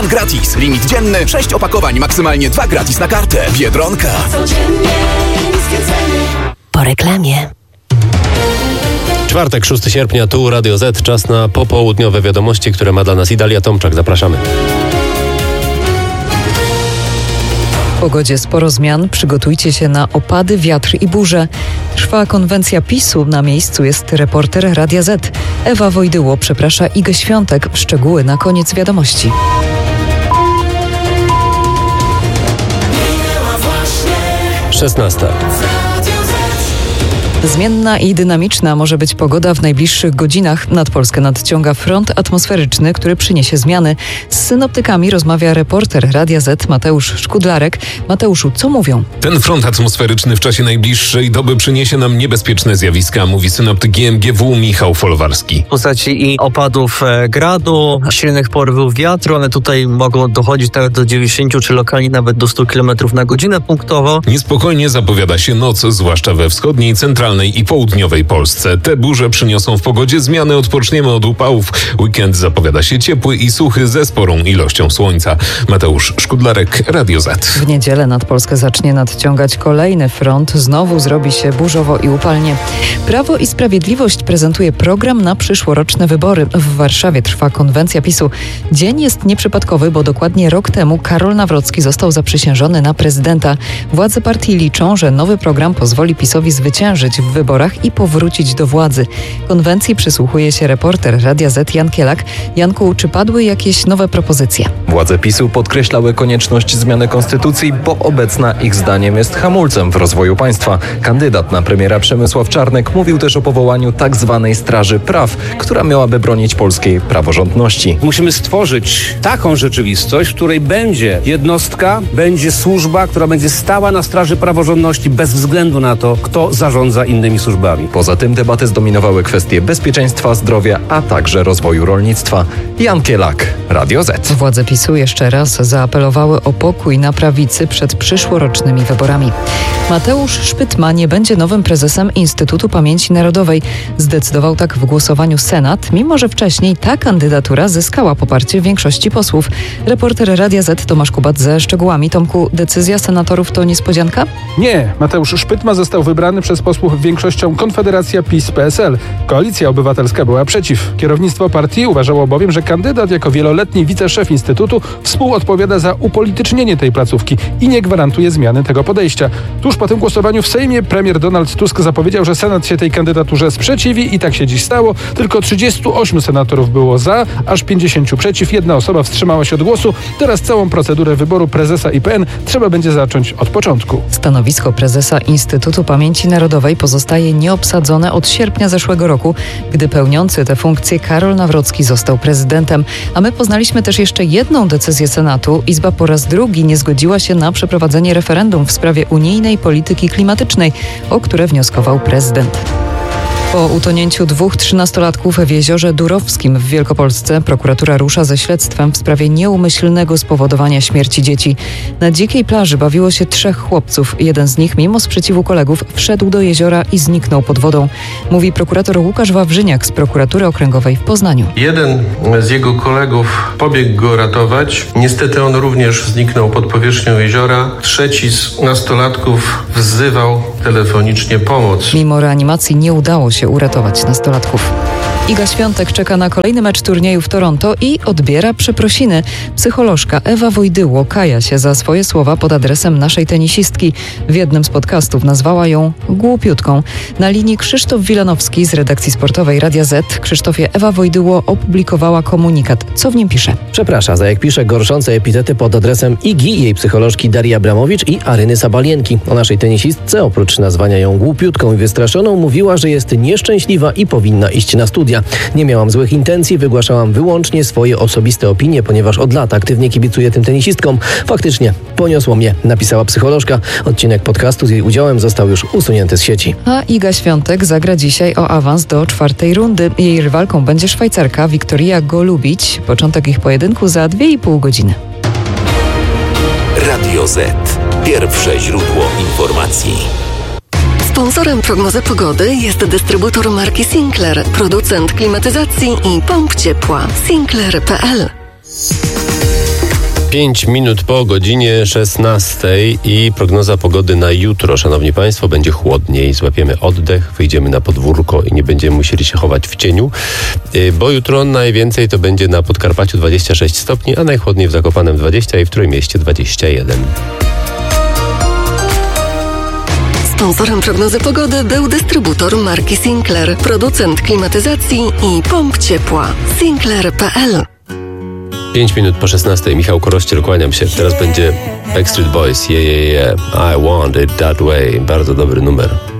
jeden gratis. Limit dzienny 6 opakowań, maksymalnie 2 gratis na kartę. Biedronka. Codziennie niskie ceny. Po reklamie. Czwartek, 6 sierpnia, tu Radio Z. Czas na popołudniowe wiadomości, które ma dla nas Idalia Tomczak. Zapraszamy. W pogodzie sporo zmian. Przygotujcie się na opady, wiatr i burze. Trwa konwencja PiS-u. Na miejscu jest reporter Radia Z. Ewa Wojdyło przeprasza Igę Świątek. Szczegóły na koniec wiadomości. Minęła właśnie 16. Zmienna i dynamiczna może być pogoda w najbliższych godzinach. Nad Polskę nadciąga front atmosferyczny, który przyniesie zmiany. Z synoptykami rozmawia reporter Radia Z Mateusz Szkudlarek. Mateuszu, co mówią? Ten front atmosferyczny w czasie najbliższej doby przyniesie nam niebezpieczne zjawiska, mówi synoptyk GMGW Michał Folwarski. W postaci i opadów gradu, silnych porywów wiatru, one tutaj mogą dochodzić nawet do 90 czy lokalnie nawet do 100 km na godzinę punktowo. Niespokojnie zapowiada się noc, zwłaszcza we wschodniej, centralnej i południowej Polsce. Te burze przyniosą w pogodzie zmiany, odpoczniemy od upałów. Weekend zapowiada się ciepły i suchy ze sporą ilością słońca. Mateusz Szkudlarek, Radio Z. W niedzielę nad Polskę zacznie nadciągać kolejny front. Znowu zrobi się burzowo i upalnie. Prawo i Sprawiedliwość prezentuje program na przyszłoroczne wybory. W Warszawie trwa konwencja PiS-u. Dzień jest nieprzypadkowy, bo dokładnie rok temu Karol Nawrocki został zaprzysiężony na prezydenta. Władze partii liczą, że nowy program pozwoli PiS-owi zwyciężyć w wyborach i powrócić do władzy. Konwencji przysłuchuje się reporter Radia Z Jan Kielak. Janku, czy padły jakieś nowe propozycje? Władze PiS-u podkreślały konieczność zmiany konstytucji, bo obecna ich zdaniem jest hamulcem w rozwoju państwa. Kandydat na premiera Przemysław Czarnek mówił też o powołaniu tak zwanej Straży Praw, która miałaby bronić polskiej praworządności. Musimy stworzyć taką rzeczywistość, w której będzie jednostka, będzie służba, która będzie stała na straży praworządności bez względu na to, kto zarządza innymi służbami. Poza tym debaty zdominowały kwestie bezpieczeństwa, zdrowia, a także rozwoju rolnictwa. Jan Kielak, Radio Z. Władze PiS-u jeszcze raz zaapelowały o pokój na prawicy przed przyszłorocznymi wyborami. Mateusz Szpytma nie będzie nowym prezesem Instytutu Pamięci Narodowej. Zdecydował tak w głosowaniu Senat, mimo że wcześniej ta kandydatura zyskała poparcie większości posłów. Reporter Radia Z Tomasz Kubat ze szczegółami. Tomku, decyzja senatorów to niespodzianka? Nie, Mateusz Szpytma został wybrany przez posłów większością Konfederacja PiS-PSL. Koalicja Obywatelska była przeciw. Kierownictwo partii uważało bowiem, że kandydat jako wieloletni wiceszef Instytutu współodpowiada za upolitycznienie tej placówki i nie gwarantuje zmiany tego podejścia. Tuż po tym głosowaniu w Sejmie premier Donald Tusk zapowiedział, że Senat się tej kandydaturze sprzeciwi i tak się dziś stało. Tylko 38 senatorów było za, aż 50 przeciw. Jedna osoba wstrzymała się od głosu. Teraz całą procedurę wyboru prezesa IPN trzeba będzie zacząć od początku. Stanowisko prezesa Instytutu Pamięci Narodowej pozostaje nieobsadzone od sierpnia zeszłego roku, gdy pełniący tę funkcję Karol Nawrocki został prezydentem. A my poznaliśmy też jeszcze jedną decyzję Senatu. Izba po raz drugi nie zgodziła się na przeprowadzenie referendum w sprawie unijnej polityki klimatycznej, o które wnioskował prezydent. Po utonięciu 2 13-latków w jeziorze Durowskim w Wielkopolsce prokuratura rusza ze śledztwem w sprawie nieumyślnego spowodowania śmierci dzieci. Na dzikiej plaży bawiło się 3 chłopców. Jeden z nich, mimo sprzeciwu kolegów, wszedł do jeziora i zniknął pod wodą. Mówi prokurator Łukasz Wawrzyniak z prokuratury okręgowej w Poznaniu. Jeden z jego kolegów pobiegł go ratować. Niestety on również zniknął pod powierzchnią jeziora. Trzeci z nastolatków wzywał telefonicznie pomoc. Mimo reanimacji nie udało się uratować nastolatków. Iga Świątek czeka na kolejny mecz turnieju w Toronto i odbiera przeprosiny. Psycholożka Ewa Wojdyło kaja się za swoje słowa pod adresem naszej tenisistki. W jednym z podcastów nazwała ją głupiutką. Na linii Krzysztof Wilanowski z redakcji sportowej Radia Z. Krzysztofie, Ewa Wojdyło opublikowała komunikat. Co w nim pisze? Przeprasza za, jak pisze, gorszące epitety pod adresem Igi, jej psycholożki Darii Abramowicz i Aryny Sabalienki. O naszej tenisistce, oprócz nazwania ją głupiutką i wystraszoną, mówiła, że jest nieszczęśliwa i powinna iść na studia. Nie miałam złych intencji, wygłaszałam wyłącznie swoje osobiste opinie, ponieważ od lat aktywnie kibicuję tym tenisistkom. Faktycznie, poniosło mnie, napisała psycholożka. Odcinek podcastu z jej udziałem został już usunięty z sieci. A Iga Świątek zagra dzisiaj o awans do 4. rundy. Jej rywalką będzie Szwajcarka Wiktoria Golubić. Początek ich pojedynku za 2,5 godziny. Radio Z. Pierwsze źródło informacji. Sponsorem prognozy pogody jest dystrybutor marki Sinclair, producent klimatyzacji i pomp ciepła. Sinclair.pl. 5 minut po godzinie 16 i prognoza pogody na jutro. Szanowni Państwo, będzie chłodniej, złapiemy oddech, wyjdziemy na podwórko i nie będziemy musieli się chować w cieniu, bo jutro najwięcej to będzie na Podkarpaciu 26 stopni, a najchłodniej w Zakopanem 20 i w Trójmieście 21. Sponsorem prognozy pogody był dystrybutor marki Sinclair, producent klimatyzacji i pomp ciepła. Sinclair.pl. 5 minut po 16. Michał Korościel, kłaniam się. Teraz będzie Backstreet Boys. Yeah, yeah, yeah. I want it that way. Bardzo dobry numer.